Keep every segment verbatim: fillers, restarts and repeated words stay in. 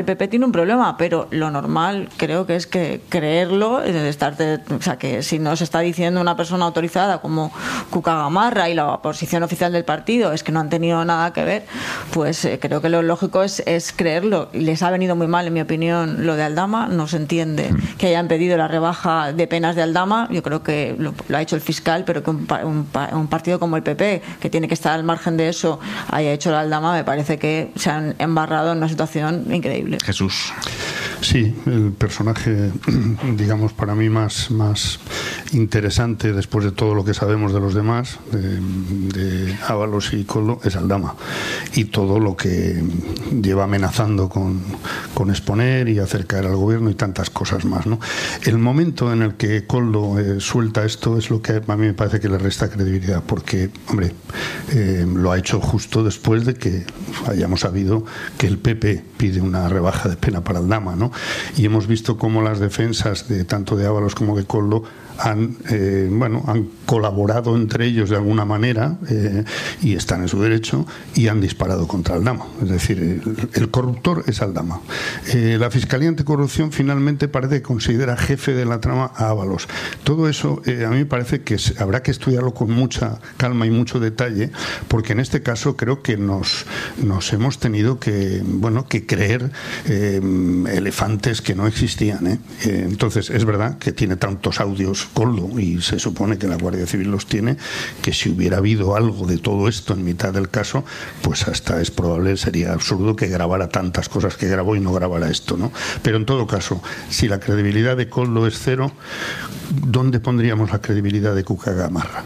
El P P tiene un problema, pero lo normal creo que es que creerlo, estar, o sea, que si nos está diciendo una persona autorizada como Cuca Gamarra y la posición oficial del partido es que no han tenido nada que ver, pues eh, creo que lo lógico es, es creerlo. Les ha venido muy mal, en mi opinión, lo de Aldama. No se entiende que hayan pedido la rebaja de penas de Aldama. Yo creo que lo, lo ha hecho el fiscal, pero que un, un, un partido como el P P, que tiene que estar al margen de eso, haya hecho la Aldama, me parece que se han embarrado en una situación increíble. Jesús. Sí, el personaje, digamos, para mí más, más interesante después de todo lo que sabemos de los demás, de, de Ábalos y Koldo, es Aldama. Y todo lo que lleva amenazando con, con exponer y hacer caer al gobierno y tantas cosas más, ¿no? El momento en el que Koldo eh, suelta esto es lo que a mí me parece que le resta credibilidad, porque, hombre, eh, lo ha hecho justo después de que hayamos sabido que el P P pide una rebaja de pena para Aldama, ¿no? Y hemos visto cómo las defensas de tanto de Ábalos como de Koldo han, eh, bueno, han colaborado entre ellos de alguna manera eh, y están en su derecho y han disparado contra Aldama. Es decir, el, el corruptor es Aldama. Eh, la Fiscalía Anticorrupción finalmente parece que considera jefe de la trama a Ábalos. Todo eso eh, a mí me parece que se, habrá que estudiarlo con mucha calma y mucho detalle, porque en este caso creo que nos, nos hemos tenido que, bueno, que creer eh, elefantes que no existían, ¿eh? Eh, entonces es verdad que tiene tantos audios Koldo, y se supone que la Guardia Civil los tiene, que si hubiera habido algo de todo esto en mitad del caso, pues hasta es probable, sería absurdo que grabara tantas cosas que grabó y no grabara esto, ¿no? Pero en todo caso, si la credibilidad de Koldo es cero, ¿dónde pondríamos la credibilidad de Cuca Gamarra?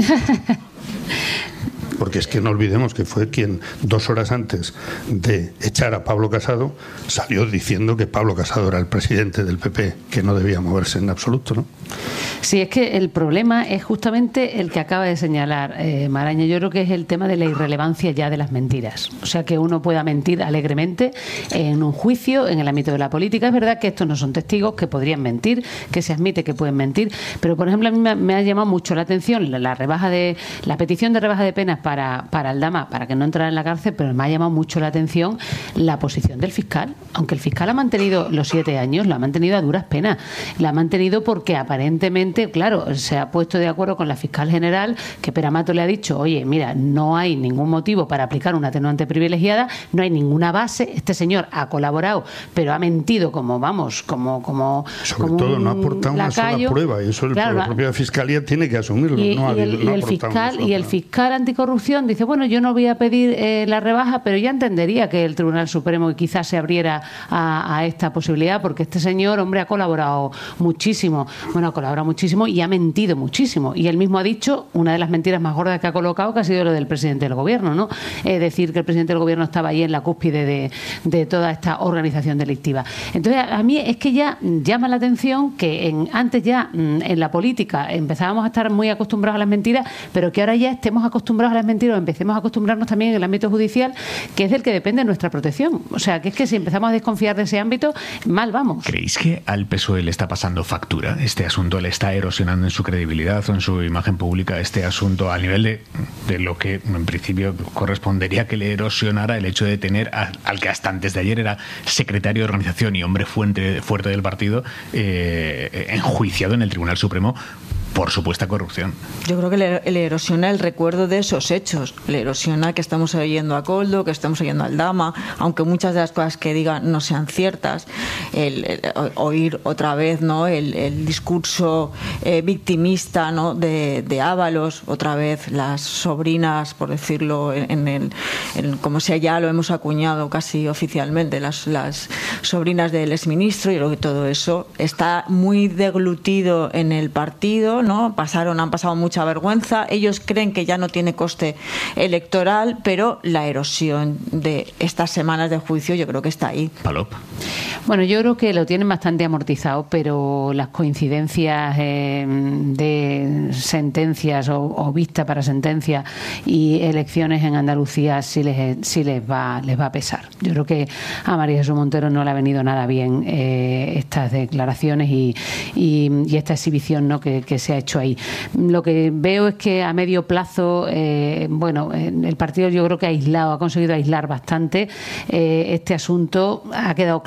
Porque es que no olvidemos que fue quien dos horas antes de echar a Pablo Casado salió diciendo que Pablo Casado era el presidente del P P, que no debía moverse en absoluto, ¿no? Sí, es que el problema es justamente el que acaba de señalar eh, Maraña. Yo creo que es el tema de la irrelevancia ya de las mentiras. O sea, que uno pueda mentir alegremente en un juicio, en el ámbito de la política. Es verdad que estos no son testigos, que podrían mentir, que se admite que pueden mentir, pero por ejemplo a mí me, me ha llamado mucho la atención la, la rebaja de la petición de rebaja de penas para, para Aldama, para que no entrara en la cárcel, pero me ha llamado mucho la atención la posición del fiscal. Aunque el fiscal ha mantenido los siete años, lo ha mantenido a duras penas. La ha mantenido porque aparentemente, claro, se ha puesto de acuerdo con la fiscal general, que Peramato le ha dicho, oye, mira, no hay ningún motivo para aplicar una atenuante privilegiada, no hay ninguna base, este señor ha colaborado, pero ha mentido como, vamos, como... como Sobre como todo no ha aportado una sola prueba, y eso el, claro, la propia fiscalía tiene que asumirlo. Y, no y ha, el, no y el fiscal y el fiscal anticorrupción dice, bueno, yo no voy a pedir eh, la rebaja, pero ya entendería que el Tribunal Supremo quizás se abriera a, a esta posibilidad, porque este señor, hombre, ha colaborado muchísimo, bueno, ha colaborado muchísimo y ha mentido muchísimo, y él mismo ha dicho una de las mentiras más gordas que ha colocado, que ha sido lo del presidente del gobierno, ¿no? Es decir, que el presidente del gobierno estaba ahí en la cúspide de, de toda esta organización delictiva. Entonces, a mí es que ya llama la atención que en, antes ya en la política empezábamos a estar muy acostumbrados a las mentiras, pero que ahora ya estemos acostumbrados a las mentiras o empecemos a acostumbrarnos también en el ámbito judicial, que es del que depende nuestra protección. O sea, que es que si empezamos a desconfiar de ese ámbito, mal vamos. ¿Creéis que al P S O E le está pasando factura este asunto? ¿Le está erosionando en su credibilidad o en su imagen pública este asunto al nivel de, de lo que en principio correspondería que le erosionara el hecho de tener a, al que hasta antes de ayer era secretario de organización y hombre fuerte, fuerte del partido eh, enjuiciado en el Tribunal Supremo por supuesta corrupción? Yo creo que le, le erosiona el recuerdo de esos hechos, le erosiona que estamos oyendo a Koldo, que estamos oyendo a Aldama, aunque muchas de las cosas que diga no sean ciertas, el, el, oír otra vez, ¿no?, el, el discurso eh, victimista, ¿no?, de, de Ábalos, otra vez las sobrinas, por decirlo, en, en el, en, como si ya lo hemos acuñado casi oficialmente, las, las sobrinas del exministro. Yo creo que todo eso está muy deglutido en el partido, ¿no? Pasaron, han pasado mucha vergüenza. Ellos creen que ya no tiene coste electoral, pero la erosión de estas semanas de juicio yo creo que está ahí. Palop. Bueno, yo creo que lo tienen bastante amortizado, pero las coincidencias eh, de sentencias o, o vista para sentencia y elecciones en Andalucía sí les, sí les va les va a pesar. Yo creo que a María Jesús Montero no le ha venido nada bien eh, estas declaraciones y, y, y esta exhibición, ¿no?, que, que se se ha hecho ahí. Lo que veo es que a medio plazo, eh, bueno, el partido yo creo que ha aislado, ha conseguido aislar bastante eh, este asunto, ha quedado